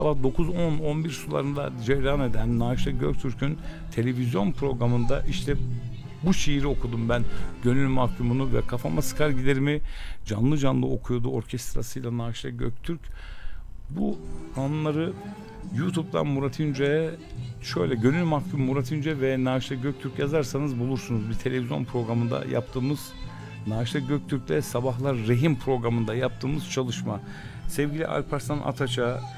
Sabah 9, 10, 11 sularında cereyan eden Naşit Göktürk'ün televizyon programında işte bu şiiri okudum ben. Gönül Mahkumunu ve Kafama Sıkar Giderimi canlı canlı okuyordu orkestrasıyla Naşit Göktürk. Bu anları YouTube'dan Murat İnce'ye şöyle Gönül Mahkum Murat İnce ve Naşit Göktürk yazarsanız bulursunuz. Bir televizyon programında yaptığımız, Naşit Göktürk'le Sabahlar Rehin programında yaptığımız çalışma. Sevgili Alparslan Ataç'a,